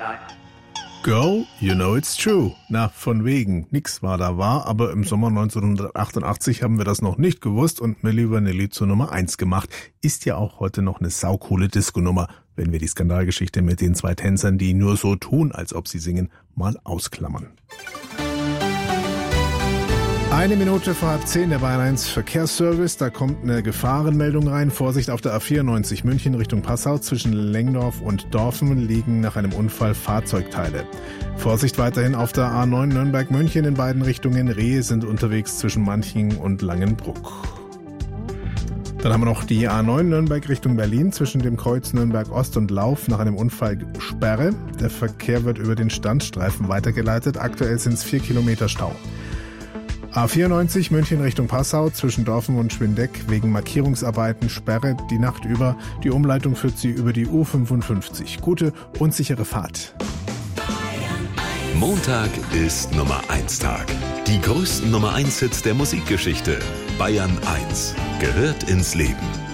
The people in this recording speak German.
Girl, you know it's true. Na, von wegen. Nix war da wahr, aber im Sommer 1988 haben wir das noch nicht gewusst und Milli Vanilli zur Nummer 1 gemacht. Ist ja auch heute noch eine saukoole Disco-Nummer, wenn wir die Skandalgeschichte mit den 2 Tänzern, die nur so tun, als ob sie singen, mal ausklammern. 1:01 vor halb 10, der Bayern 1 Verkehrsservice. Da kommt eine Gefahrenmeldung rein. Vorsicht auf der A94 München Richtung Passau. Zwischen Lengdorf und Dorfen liegen nach einem Unfall Fahrzeugteile. Vorsicht weiterhin auf der A9 Nürnberg-München in beiden Richtungen. Rehe sind unterwegs zwischen Manching und Langenbruck. Dann haben wir noch die A9 Nürnberg Richtung Berlin zwischen dem Kreuz Nürnberg Ost und Lauf nach einem Unfall Sperre. Der Verkehr wird über den Standstreifen weitergeleitet. Aktuell sind es 4 Kilometer Stau. A94 München Richtung Passau zwischen Dorfen und Schwindeck wegen Markierungsarbeiten Sperre die Nacht über. Die Umleitung führt sie über die U55. Gute und sichere Fahrt. Montag ist Nummer 1 Tag. Die größten Nummer 1 Hits der Musikgeschichte. Bayern 1 gehört ins Leben.